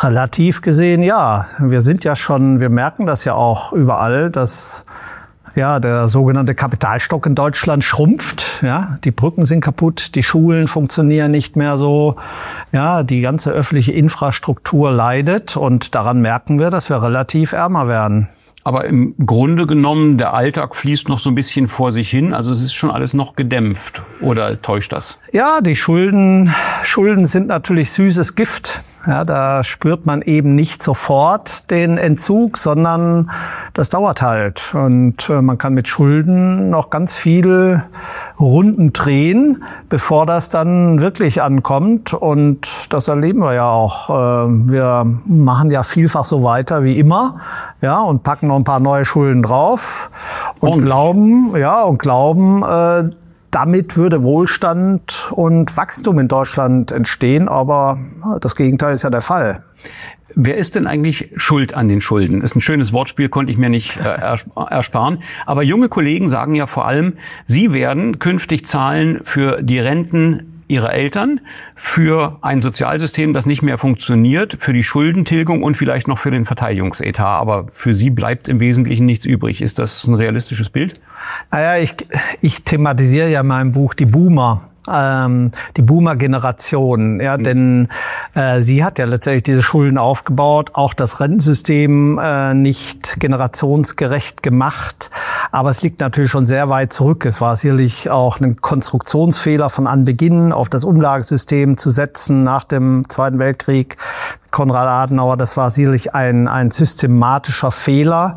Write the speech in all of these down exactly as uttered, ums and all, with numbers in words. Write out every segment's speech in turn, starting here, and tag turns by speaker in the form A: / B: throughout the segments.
A: Relativ gesehen, ja. Wir sind ja schon, wir merken das ja auch überall, dass ja, der sogenannte Kapitalstock in Deutschland schrumpft. Ja, die Brücken sind kaputt, die Schulen funktionieren nicht mehr so. Ja, die ganze öffentliche Infrastruktur leidet und daran merken wir, dass wir relativ ärmer werden.
B: Aber im Grunde genommen, der Alltag fließt noch so ein bisschen vor sich hin. Also es ist schon alles noch gedämpft. Oder täuscht das?
A: Ja, die Schulden, Schulden sind natürlich süßes Gift. Ja, da spürt man eben nicht sofort den Entzug, sondern das dauert halt. Und äh, man kann mit Schulden noch ganz viel Runden drehen, bevor das dann wirklich ankommt. Und das erleben wir ja auch. Äh, wir machen ja vielfach so weiter wie immer, ja, und packen noch ein paar neue Schulden drauf und
B: Ordentlich.
A: glauben, ja, und glauben, äh, damit würde Wohlstand und Wachstum in Deutschland entstehen, aber das Gegenteil ist ja der Fall.
B: Wer ist denn eigentlich schuld an den Schulden? Ist ein schönes Wortspiel, konnte ich mir nicht äh, ersparen. Aber junge Kollegen sagen ja vor allem, sie werden künftig zahlen für die Renten ihrer Eltern, für ein Sozialsystem, das nicht mehr funktioniert, für die Schuldentilgung und vielleicht noch für den Verteidigungsetat. Aber für sie bleibt im Wesentlichen nichts übrig. Ist das ein realistisches Bild?
A: Naja, ich, ich thematisiere ja in meinem Buch die Boomer. Ähm, die Boomer-Generation, ja, mhm. denn äh, sie hat ja letztendlich diese Schulden aufgebaut, auch das Rentensystem äh, nicht generationsgerecht gemacht, aber es liegt natürlich schon sehr weit zurück. Es war sicherlich auch ein Konstruktionsfehler von Anbeginn, auf das Umlagesystem zu setzen nach dem Zweiten Weltkrieg. Konrad Adenauer, das war sicherlich ein, ein systematischer Fehler.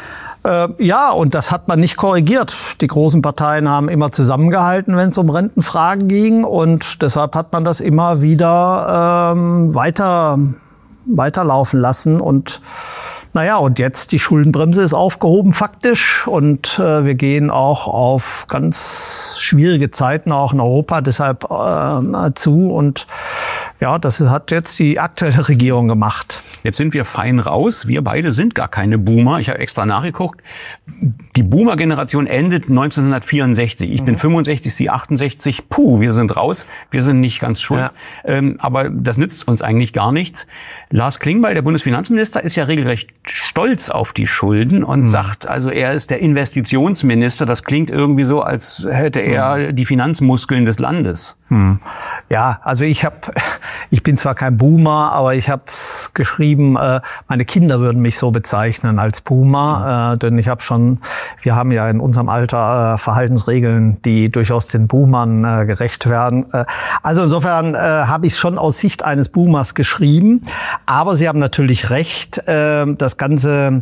A: Ja, und das hat man nicht korrigiert. Die großen Parteien haben immer zusammengehalten, wenn es um Rentenfragen ging. Und deshalb hat man das immer wieder ähm, weiter, weiterlaufen lassen. Und naja, und jetzt die Schuldenbremse ist aufgehoben faktisch. Und äh, wir gehen auch auf ganz schwierige Zeiten auch in Europa deshalb äh, zu. Und ja, das hat jetzt die aktuelle Regierung gemacht.
B: Jetzt sind wir fein raus. Wir beide sind gar keine Boomer. Ich habe extra nachgeguckt. Die Boomer-Generation endet neunzehnhundertvierundsechzig. Ich mhm. bin fünfundsechzig, Sie achtundsechzig. Puh, wir sind raus. Wir sind nicht ganz schuld. Ja. Ähm, aber das nützt uns eigentlich gar nichts. Lars Klingbeil, der Bundesfinanzminister, ist ja regelrecht stolz auf die Schulden und mhm. sagt, also er ist der Investitionsminister. Das klingt irgendwie so, als hätte er mhm. die Finanzmuskeln des Landes.
A: Mhm. Ja, also ich habe, ich bin zwar kein Boomer, aber ich habe geschrieben, äh, meine Kinder würden mich so bezeichnen als Boomer, äh, denn ich habe schon, wir haben ja in unserem Alter äh, Verhaltensregeln, die durchaus den Boomern äh, gerecht werden. Äh, also insofern äh, habe ich schon aus Sicht eines Boomers geschrieben, aber Sie haben natürlich recht, äh, das Ganze,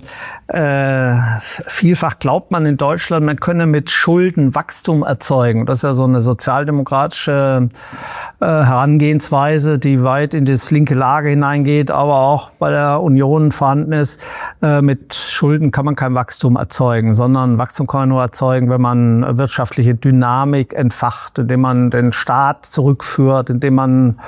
A: äh, vielfach glaubt man in Deutschland, man könne mit Schulden Wachstum erzeugen. Das ist ja so eine sozialdemokratische äh, Herangehensweise, die weit in das linke Lager hineingeht, aber auch bei der Union vorhanden ist. Äh, mit Schulden kann man kein Wachstum erzeugen, sondern Wachstum kann man nur erzeugen, wenn man wirtschaftliche Dynamik entfacht, indem man den Staat zurückführt, indem man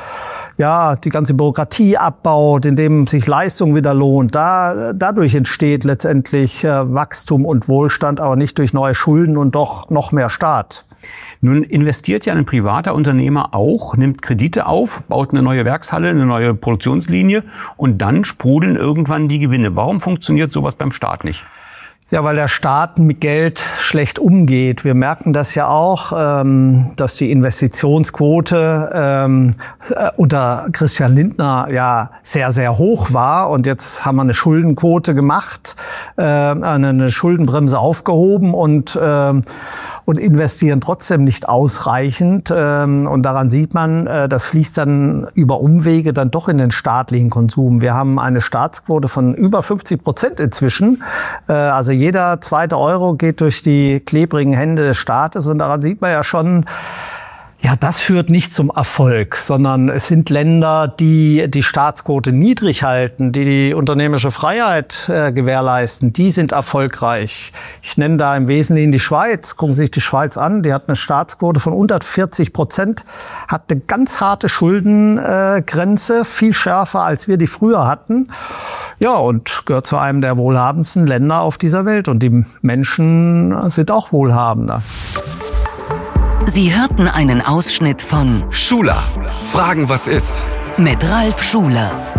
A: ja die ganze Bürokratie abbaut, indem sich Leistung wieder lohnt. Da, dadurch entsteht letztendlich äh, Wachstum und Wohlstand, aber nicht durch neue Schulden und doch noch mehr Staat.
B: Nun investiert ja ein privater Unternehmer auch, nimmt Kredite auf, baut eine neue Werkshalle, eine neue Produktionslinie und dann sprudeln irgendwann die Gewinne. Warum funktioniert sowas beim Staat nicht?
A: Ja, weil der Staat mit Geld schlecht umgeht. Wir merken das ja auch, ähm, dass die Investitionsquote ähm, unter Christian Lindner ja sehr, sehr hoch war. Und jetzt haben wir eine Schuldenquote gemacht, äh, eine Schuldenbremse aufgehoben und äh, und investieren trotzdem nicht ausreichend. Und daran sieht man, das fließt dann über Umwege dann doch in den staatlichen Konsum. Wir haben eine Staatsquote von über fünfzig Prozent inzwischen. Also jeder zweite Euro geht durch die klebrigen Hände des Staates. Und daran sieht man ja schon, ja, das führt nicht zum Erfolg, sondern es sind Länder, die die Staatsquote niedrig halten, die die unternehmerische Freiheit äh, gewährleisten, die sind erfolgreich. Ich nenne da im Wesentlichen die Schweiz. Gucken Sie sich die Schweiz an, die hat eine Staatsquote von unter vierzig Prozent, hat eine ganz harte Schuldengrenze, äh, viel schärfer, als wir die früher hatten. Ja, und gehört zu einem der wohlhabendsten Länder auf dieser Welt. Und die Menschen sind auch wohlhabender.
C: Sie hörten einen Ausschnitt von
D: Schuler. Fragen, was ist?
C: Mit Ralf Schuler.